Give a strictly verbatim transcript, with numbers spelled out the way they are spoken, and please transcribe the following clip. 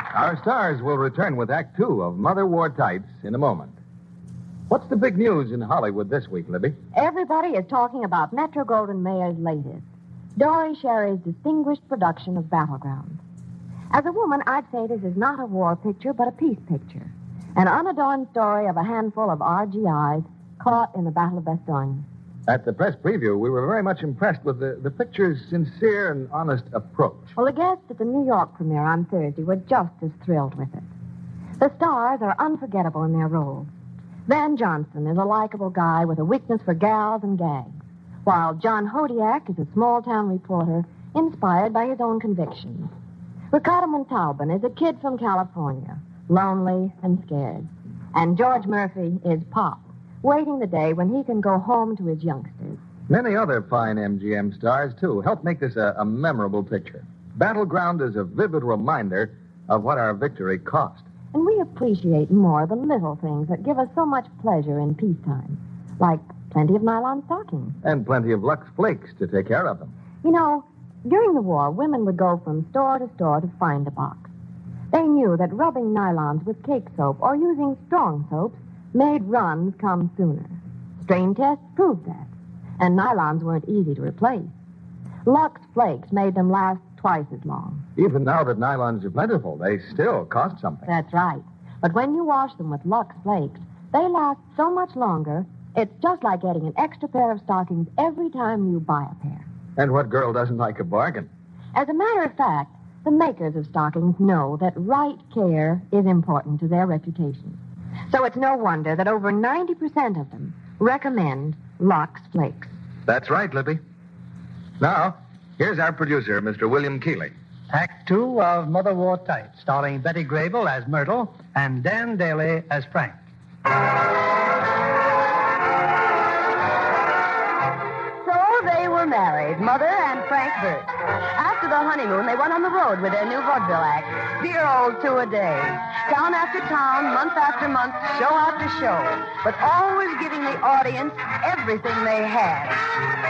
Our stars will return with Act Two of Mother Wore Tights in a moment. What's the big news in Hollywood this week, Libby? Everybody is talking about Metro-Goldwyn-Mayer's latest, Dory Sherry's distinguished production of Battleground. As a woman, I'd say this is not a war picture, but a peace picture. An unadorned story of a handful of R G Is caught in the Battle of Bastogne. At the press preview, we were very much impressed with the, the picture's sincere and honest approach. Well, the guests at the New York premiere on Thursday were just as thrilled with it. The stars are unforgettable in their roles. Van Johnson is a likable guy with a weakness for gals and gags, while John Hodiak is a small-town reporter inspired by his own convictions. Ricardo Montalban is a kid from California, lonely and scared. And George Murphy is Pop, waiting the day when he can go home to his youngsters. Many other fine M G M stars, too, help make this a, a memorable picture. Battleground is a vivid reminder of what our victory cost. And we appreciate more the little things that give us so much pleasure in peacetime, like plenty of nylon stockings. And plenty of Lux Flakes to take care of them. You know, during the war, women would go from store to store to find a box. They knew that rubbing nylons with cake soap or using strong soaps made runs come sooner. Strain tests proved that. And nylons weren't easy to replace. Lux Flakes made them last twice as long. Even now that nylons are plentiful, they still cost something. That's right. But when you wash them with Lux Flakes, they last so much longer, it's just like getting an extra pair of stockings every time you buy a pair. And what girl doesn't like a bargain? As a matter of fact, the makers of stockings know that right care is important to their reputation. So it's no wonder that over ninety percent of them recommend Lux Flakes. That's right, Libby. Now, here's our producer, Mister William Keeley. Act Two of Mother Wore Tights, starring Betty Grable as Myrtle and Dan Daly as Frank. So they were married, Mother and Frank Burt. After the honeymoon, they went on the road with their new vaudeville act, Dear Old Two a Day. Town after town, month after month, show after show, but always giving the audience everything they had.